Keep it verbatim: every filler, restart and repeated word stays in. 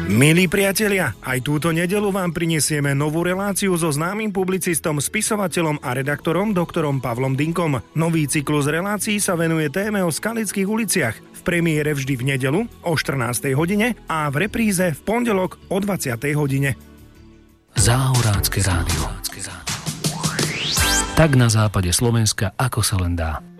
Milí priatelia, aj túto nedeľu vám prinesieme novú reláciu so známym publicistom, spisovateľom a redaktorom doktorom Pavlom Dynkom. Nový cyklus relácií sa venuje téme o skalických uliciach. V premiére vždy v nedeľu o štrnástej hodine a v repríze v pondelok o dvadsiatej hodine. Záhorácké rádio. Tak na západe Slovenska, ako sa len dá.